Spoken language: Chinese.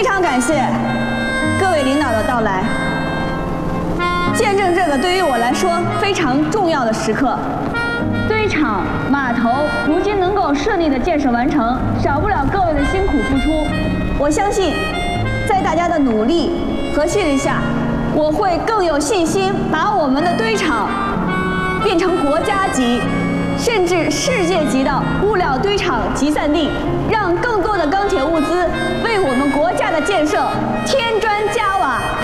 常感谢各位领导的到来，见证这个对于我来说非常重要的时刻。堆场、码头如今能够顺利的建设完成，少不了各位的辛苦付出。我相信，在大家的努力和信任下，我会更有信心把我们的堆场变成国家级，甚至世界级的物料堆场集散地，让更多的钢铁物资为我们国家的建设添砖加瓦。